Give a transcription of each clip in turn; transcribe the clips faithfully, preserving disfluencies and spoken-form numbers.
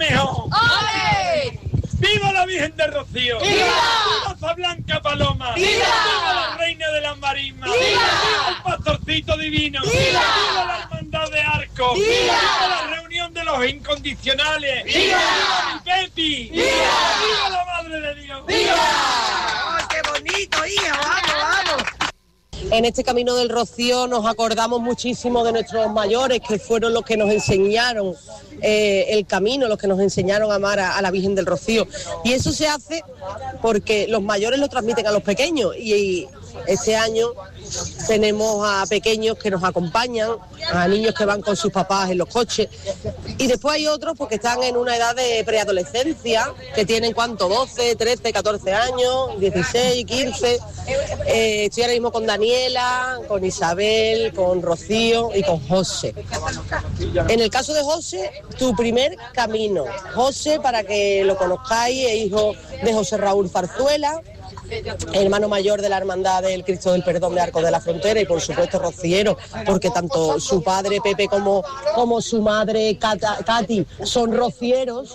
Bermejo! ¡Ole! ¡Viva la Virgen del Rocío! ¡Viva! ¡Viva Fa Blanca Paloma! ¡Viva! ¡Viva la Reina de las Marismas! ¡Viva! ¡Viva el Pastorcito Divino! ¡Viva! ¡Viva la Hermandad de Arco! ¡Viva! ¡Viva la Reunión de los Incondicionales! ¡Viva! ¡Viva mi Pepi! ¡Viva! ¡Viva la Madre de Dios! ¡Viva! ¡Ay, qué bonito, hija! ¡Vamos, vamos! En este Camino del Rocío nos acordamos muchísimo de nuestros mayores, que fueron los que nos enseñaron eh, el camino, los que nos enseñaron a amar a, a la Virgen del Rocío. Y eso se hace porque los mayores lo transmiten a los pequeños. Y, y este año tenemos a pequeños que nos acompañan, a niños que van con sus papás en los coches. Y después hay otros porque están en una edad de preadolescencia, que tienen ¿cuánto? doce, trece, catorce años, dieciséis, quince. Eh, estoy ahora mismo con Daniela, con Isabel, con Rocío y con José. En el caso de José, tu primer camino. José, para que lo conozcáis, es hijo de José Raúl Zarzuela, hermano mayor de la Hermandad del Cristo del Perdón de Arcos de la Frontera y por supuesto rociero, porque tanto su padre Pepe como, como su madre Cata, Katy son rocieros,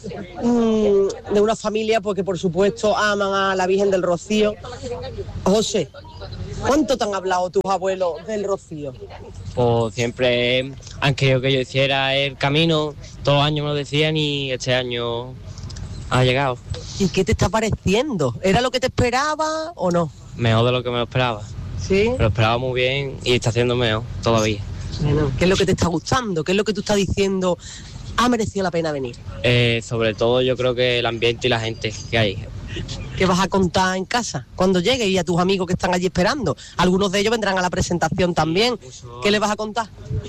mmm, de una familia porque por supuesto aman a la Virgen del Rocío. José, ¿cuánto te han hablado tus abuelos del Rocío? Pues siempre han querido que yo hiciera el camino, todos los años me lo decían y este año ha llegado. ¿Y qué te está pareciendo? ¿Era lo que te esperaba o no? Mejor de lo que me lo esperaba. ¿Sí? Me lo esperaba muy bien y está haciendo mejor todavía. Bueno, ¿qué es lo que te está gustando? ¿Qué es lo que tú estás diciendo? ¿Ha merecido la pena venir? Eh, sobre todo yo creo que el ambiente y la gente que hay. ¿Qué vas a contar en casa cuando llegues y a tus amigos que están allí esperando? Algunos de ellos vendrán a la presentación también. ¿Qué les vas a contar?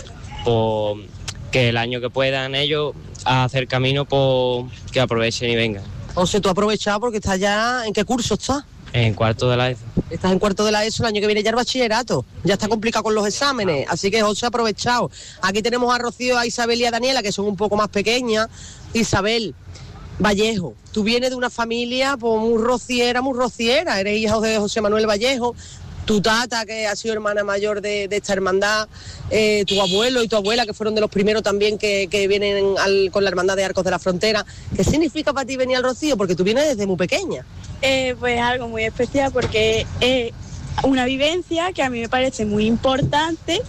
Pues que el año que puedan ellos a hacer camino, pues que aprovechen y vengan. José, tú has aprovechado porque estás ya... ¿En qué curso estás? En cuarto de la ESO. Estás en cuarto de la ESO, el año que viene ya el bachillerato. Ya está complicado con los exámenes, así que José ha aprovechado. Aquí tenemos a Rocío, a Isabel y a Daniela, que son un poco más pequeñas. Isabel Vallejo, tú vienes de una familia pues, muy rociera, muy rociera. Eres hija de José Manuel Vallejo. Tu tata, que ha sido hermana mayor de, de esta hermandad, eh, tu abuelo y tu abuela, que fueron de los primeros también que, que vienen al, con la Hermandad de Arcos de la Frontera. ¿Qué significa para ti venir al Rocío? Porque tú vienes desde muy pequeña. Eh, pues algo muy especial porque es una vivencia que a mí me parece muy importante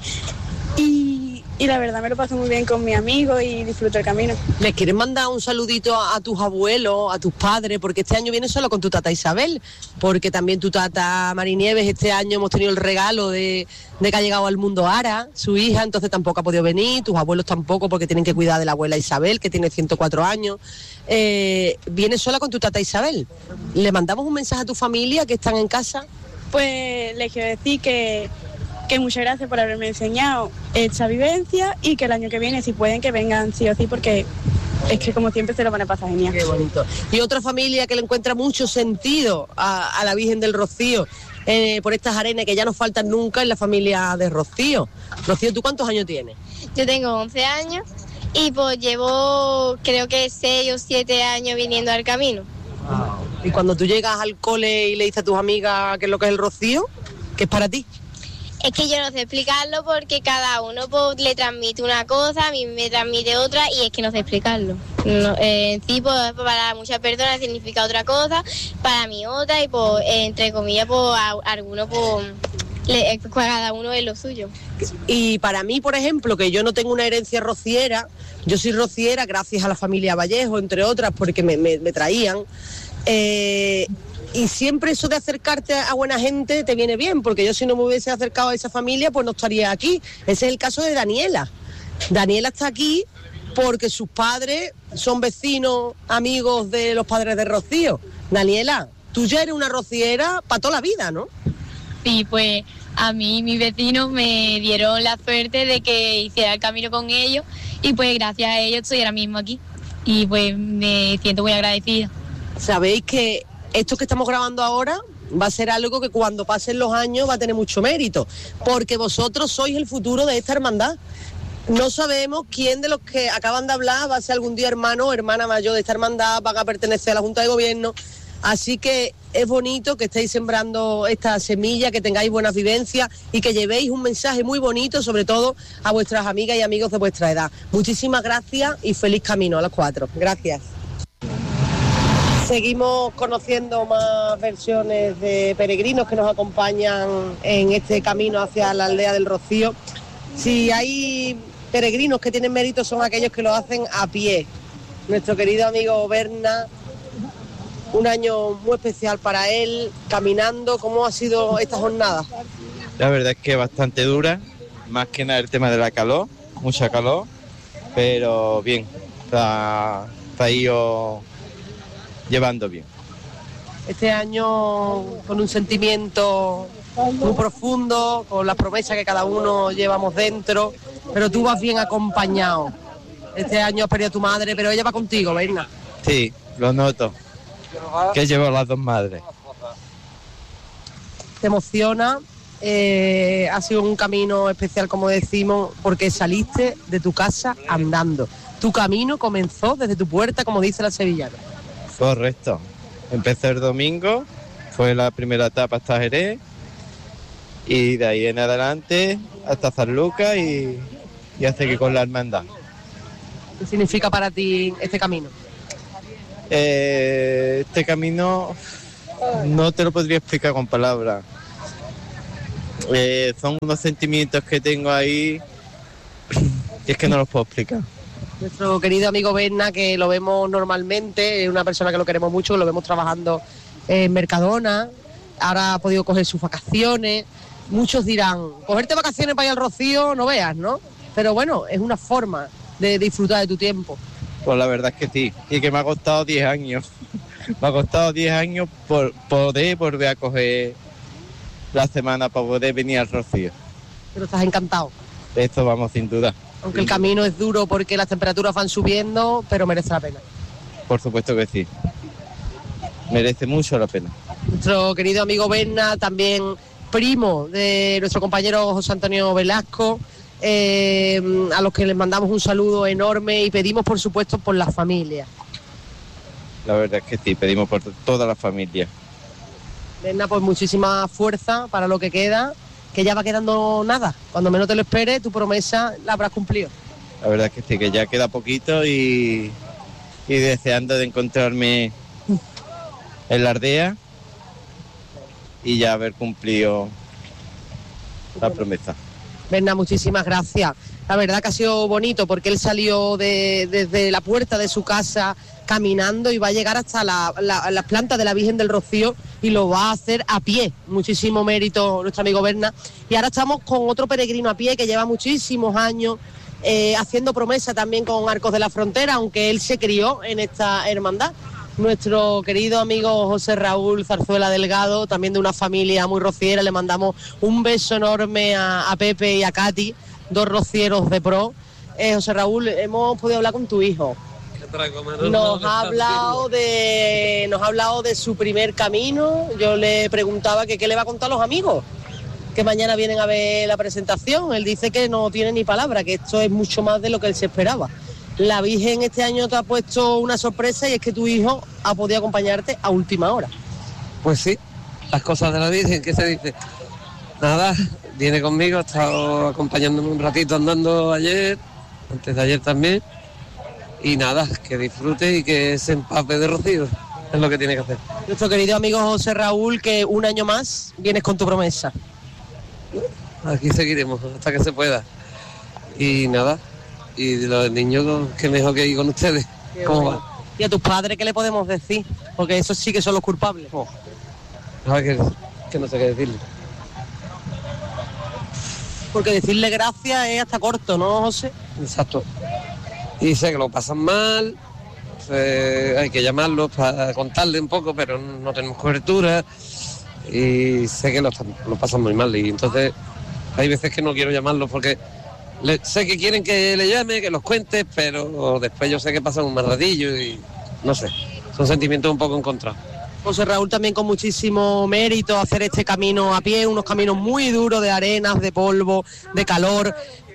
y, y la verdad me lo paso muy bien con mis amigos y disfruto el camino. ¿Les quieres mandar un saludito a, a tus abuelos, a tus padres? Porque este año vienes solo con tu tata Isabel, porque también tu tata Marinieves, este año hemos tenido el regalo de, de que ha llegado al mundo Ara, su hija, entonces tampoco ha podido venir, tus abuelos tampoco porque tienen que cuidar de la abuela Isabel, que tiene ciento cuatro años. Eh, vienes sola con tu tata Isabel. ¿Le mandamos un mensaje a tu familia que están en casa? Pues les quiero decir que... que muchas gracias por haberme enseñado esta vivencia y que el año que viene, si pueden, que vengan sí o sí, porque es que como siempre se lo van a pasar genial. Qué bonito. Y otra familia que le encuentra mucho sentido a, a la Virgen del Rocío, eh, por estas arenas que ya no faltan nunca, es la familia de Rocío. Rocío, ¿tú cuántos años tienes? Yo tengo once años y pues llevo creo que seis o siete años viniendo al camino. Wow. Y cuando tú llegas al cole y le dices a tus amigas qué es lo que es el Rocío, ¿qué es para ti? Es que yo no sé explicarlo porque cada uno pues, le transmite una cosa, a mí me transmite otra y es que no sé explicarlo. No, eh, en sí, pues, para muchas personas significa otra cosa, para mí otra y pues, entre comillas, pues, a, a algunos, pues, le, cada uno es lo suyo. Y para mí, por ejemplo, que yo no tengo una herencia rociera, yo soy rociera gracias a la familia Vallejo, entre otras, porque me, me, me traían... Eh, Y siempre eso de acercarte a buena gente te viene bien, porque yo si no me hubiese acercado a esa familia, pues no estaría aquí. Ese es el caso de Daniela. Daniela está aquí porque sus padres son vecinos, amigos de los padres de Rocío. Daniela, tú ya eres una rociera para toda la vida, ¿no? Sí, pues a mí mis vecinos me dieron la suerte de que hiciera el camino con ellos y pues gracias a ellos estoy ahora mismo aquí y pues me siento muy agradecida. Sabéis que esto que estamos grabando ahora va a ser algo que cuando pasen los años va a tener mucho mérito, porque vosotros sois el futuro de esta hermandad. No sabemos quién de los que acaban de hablar va a ser algún día hermano o hermana mayor de esta hermandad, van a pertenecer a la Junta de Gobierno, así que es bonito que estéis sembrando esta semilla, que tengáis buenas vivencias y que llevéis un mensaje muy bonito, sobre todo a vuestras amigas y amigos de vuestra edad. Muchísimas gracias y feliz camino a los cuatro. Gracias. Seguimos conociendo más versiones de peregrinos que nos acompañan en este camino hacia la aldea del Rocío. Si hay peregrinos que tienen mérito, son aquellos que lo hacen a pie. Nuestro querido amigo Berna, un año muy especial para él, caminando. ¿Cómo ha sido esta jornada? La verdad es que bastante dura, más que nada el tema de la calor, mucha calor, pero bien, está, está ido llevando bien. Este año con un sentimiento muy profundo, con las promesas que cada uno llevamos dentro, pero tú vas bien acompañado. Este año has perdido a tu madre, pero ella va contigo, Berna. Sí, lo noto, que llevo las dos madres. Te emociona, eh, ha sido un camino especial, como decimos, porque saliste de tu casa andando. Tu camino comenzó desde tu puerta, como dice la sevillana. Correcto. Empecé el domingo, fue la primera etapa hasta Jerez, y de ahí en adelante hasta San Lucas y, y hasta aquí con la hermandad. ¿Qué significa para ti este camino? Eh, este camino no te lo podría explicar con palabras. Eh, son unos sentimientos que tengo ahí y es que no los puedo explicar. Nuestro querido amigo Berna, que lo vemos normalmente, es una persona que lo queremos mucho, lo vemos trabajando en Mercadona, ahora ha podido coger sus vacaciones. Muchos dirán, cogerte vacaciones para ir al Rocío, no veas, ¿no? Pero bueno, es una forma de disfrutar de tu tiempo. Pues la verdad es que sí, y que me ha costado diez años. Me ha costado diez años por poder volver a coger la semana para poder venir al Rocío. Pero estás encantado. De esto vamos sin duda. Aunque el camino es duro porque las temperaturas van subiendo, pero merece la pena. Por supuesto que sí. Merece mucho la pena. Nuestro querido amigo Berna, también primo de nuestro compañero José Antonio Velasco, eh, a los que les mandamos un saludo enorme y pedimos, por supuesto, por la familia. La verdad es que sí, pedimos por toda la familia. Berna, pues muchísima fuerza para lo que queda, que ya va quedando nada. Cuando menos te lo esperes, tu promesa la habrás cumplido. La verdad es que sí, que ya queda poquito y, y deseando de encontrarme en la aldea y ya haber cumplido la promesa. Berna, muchísimas gracias. La verdad que ha sido bonito porque él salió de, desde la puerta de su casa caminando y va a llegar hasta la, la, las plantas de la Virgen del Rocío y lo va a hacer a pie. Muchísimo mérito nuestro amigo Berna. Y ahora estamos con otro peregrino a pie que lleva muchísimos años eh, haciendo promesa también con Arcos de la Frontera, aunque él se crió en esta hermandad. Nuestro querido amigo José Raúl Zarzuela Delgado, también de una familia muy rociera, le mandamos un beso enorme a, a Pepe y a Katy, dos rocieros de pro. Eh, José Raúl, hemos podido hablar con tu hijo. Nos ha hablado de, nos ha hablado de su primer camino. Yo le preguntaba que qué le va a contar a los amigos que mañana vienen a ver la presentación. Él dice que no tiene ni palabra, que esto es mucho más de lo que él se esperaba. La Virgen este año te ha puesto una sorpresa y es que tu hijo ha podido acompañarte a última hora. Pues sí, las cosas de la Virgen, ¿qué se dice? Nada, viene conmigo, ha estado acompañándome un ratito andando ayer, antes de ayer también, y nada, que disfrute y que se empape de rocío, es lo que tiene que hacer. Nuestro querido amigo José Raúl, que un año más vienes con tu promesa. Aquí seguiremos hasta que se pueda. Y nada, y de los niños, que mejor que ir con ustedes. Qué ¿Cómo bueno. va? ¿Y a tus padres qué le podemos decir? Porque esos sí que son los culpables. Oh. Ah, que, que no sé qué decirle. Porque decirle gracias es hasta corto, ¿no, José? Exacto. Y sé que lo pasan mal, eh, hay que llamarlos para contarle un poco, pero no tenemos cobertura. Y sé que lo, lo pasan muy mal. Y entonces hay veces que no quiero llamarlos porque le, sé que quieren que le llame, que los cuente, pero después yo sé que pasan un mal ratillo y no sé. Son sentimientos un poco encontrados. José Raúl también con muchísimo mérito hacer este camino a pie, unos caminos muy duros de arenas, de polvo, de calor,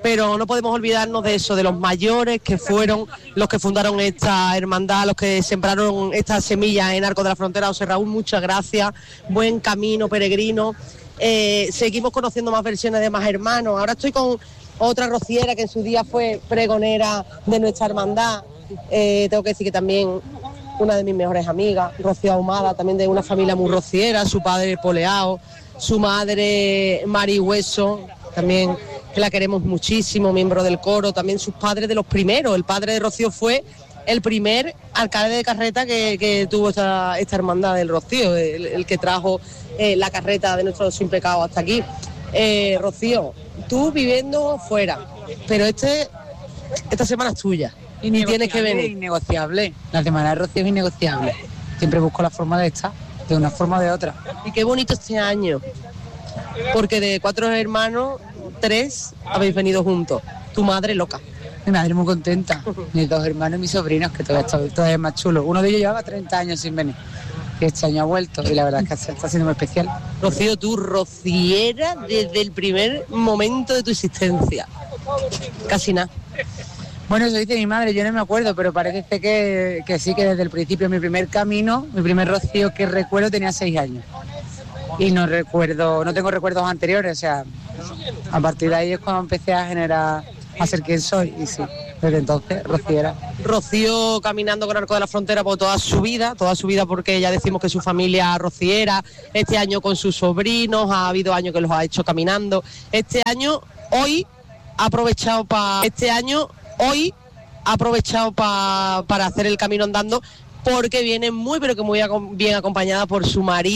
pero no podemos olvidarnos de eso, de los mayores que fueron los que fundaron esta hermandad, los que sembraron esta semilla en Arcos de la Frontera. José Raúl, muchas gracias, buen camino peregrino. Eh, seguimos conociendo más versiones de Más Hermanos. Ahora estoy con otra rociera que en su día fue pregonera de nuestra hermandad. Eh, tengo que decir que también una de mis mejores amigas, Rocío Ahumada, también de una familia muy rociera, su padre Poleao, su madre Mari Hueso, también que la queremos muchísimo, miembro del coro, también sus padres de los primeros. El padre de Rocío fue el primer alcalde de carreta que, que tuvo esta, esta hermandad del Rocío, el, el que trajo eh, la carreta de nuestro Sin Pecado hasta aquí. Eh, Rocío, tú viviendo fuera, pero este esta semana es tuya y tienes que venir. Innegociable, la semana de Rocío es innegociable. Siempre busco la forma de estar, de una forma o de otra. Y qué bonito este año, porque de cuatro hermanos, tres habéis venido juntos. Tu madre loca. Mi madre muy contenta, mis dos hermanos y mis sobrinos, que todavía, todavía es más chulo. Uno de ellos llevaba treinta años sin venir, y este año ha vuelto, y la verdad es que está siendo muy especial. Rocío, tú rociera desde el primer momento de tu existencia. Casi nada. Bueno, eso dice mi madre, yo no me acuerdo, pero parece que, que sí, que desde el principio, mi primer camino, mi primer rocío que recuerdo tenía seis años. Y no recuerdo, no tengo recuerdos anteriores, o sea, a partir de ahí es cuando empecé a generar, a ser quien soy, y sí, desde entonces, rociera. Rocío caminando con Arcos de la Frontera por toda su vida, toda su vida, porque ya decimos que su familia rociera, este año con sus sobrinos, ha habido años que los ha hecho caminando, este año, hoy, ha aprovechado para, este año, hoy, ha aprovechado pa, para hacer el camino andando, porque viene muy, pero que muy bien acompañada por su marido.